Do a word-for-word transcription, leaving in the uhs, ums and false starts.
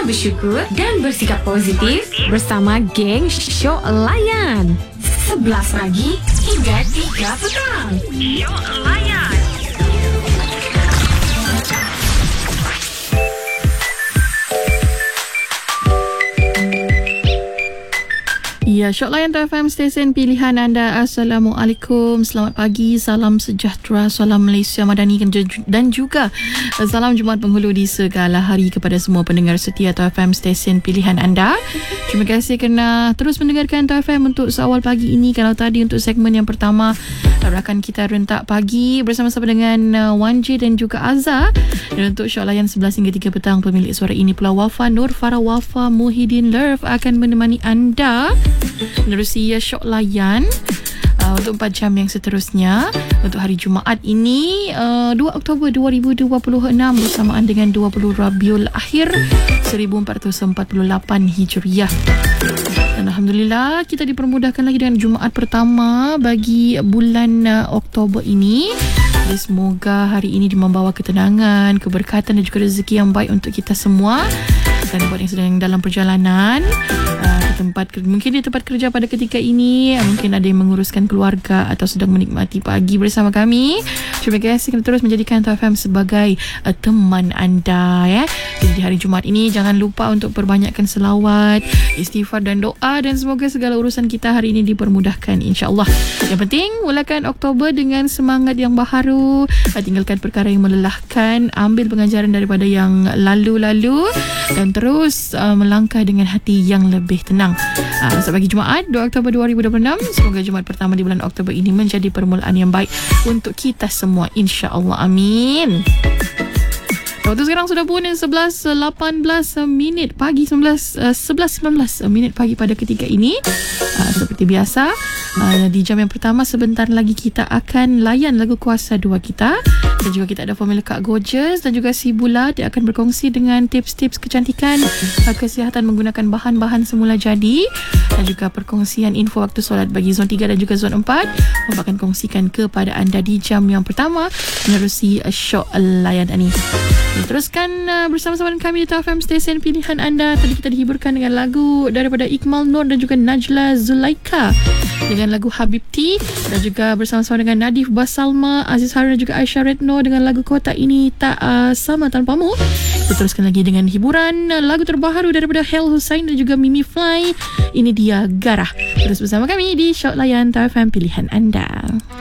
Belajar bersyukur dan bersikap positif bersama geng Syok Layan. sebelas pagi hingga tiga petang. Syok Layan. Ya, Syok Layan F M, stesen pilihan anda. Assalamualaikum, selamat pagi, salam sejahtera, salam Malaysia Madani dan juga salam Jumaat Penghulu di segala hari kepada semua pendengar setia F M, stesen pilihan anda. Terima kasih kerana terus mendengarkan F M untuk seawal pagi ini. Kalau tadi untuk segmen yang pertama, rakan kita rentak pagi bersama-sama dengan Wan J dan juga Azhar. Dan untuk Syok Layan sebelas hingga tiga petang, pemilik suara ini pula Wafa Nur Farah Wafa Muhyiddin Love akan menemani anda menerusi Syok Layan uh, untuk empat jam yang seterusnya untuk hari Jumaat ini, uh, dua Oktober dua ribu dua puluh enam, bersamaan dengan dua puluh Rabiul Akhir seribu empat ratus empat puluh lapan Hijriah. Dan Alhamdulillah kita dipermudahkan lagi dengan Jumaat pertama bagi bulan uh, Oktober ini. Jadi semoga hari ini membawa ketenangan, keberkatan dan juga rezeki yang baik untuk kita semua. Dan buat yang sedang dalam perjalanan uh, ke tempat, mungkin di tempat kerja pada ketika ini, mungkin ada yang menguruskan keluarga atau sedang menikmati pagi bersama kami, terima kasih kerana terus menjadikan F M sebagai uh, teman anda, ya. Jadi di hari Jumaat ini jangan lupa untuk perbanyakkan selawat, istighfar dan doa, dan semoga segala urusan kita hari ini dipermudahkan, insya-Allah. Yang penting mulakan Oktober dengan semangat yang baharu, tinggalkan perkara yang melelahkan, ambil pengajaran daripada yang lalu-lalu dan terus uh, melangkah dengan hati yang lebih tenang. Uh, selamat pagi Jumaat, dua Oktober dua ribu dua puluh enam. Semoga Jumaat pertama di bulan Oktober ini menjadi permulaan yang baik untuk kita semua, insya-Allah. Amin. Waktu sekarang sudah pun sebelas lapan belas minit pagi, sebelas sembilan belas minit pagi pada ketika ini. Uh, seperti biasa, uh, di jam yang pertama sebentar lagi kita akan layan lagu kuasa dua kita. Dan juga kita ada formula Kak Gorgeous dan juga si Bula. Dia akan berkongsi dengan tips-tips kecantikan, uh, kesihatan menggunakan bahan-bahan semula jadi, dan juga perkongsian info waktu solat bagi zon tiga dan juga zon empat. Saya akan kongsikan kepada anda di jam yang pertama menerusi uh, Syok Layan ini. Teruskan uh, bersama-sama dengan kami di F M, stesen pilihan anda. Tadi kita dihiburkan dengan lagu daripada Iqmal Nur dan juga Najla Zulaika dengan lagu Habibti, dan juga bersama-sama dengan Nadif Basalma, Aziz Harun dan juga Aisyah Retno dengan lagu Kota Ini Tak uh, Sama Tanpamu. Kita teruskan lagi dengan hiburan uh, lagu terbaru daripada Hel Hussein dan juga Mimi Fly. Ini dia Garah. Terus bersama kami di Syok Layan F M, pilihan anda.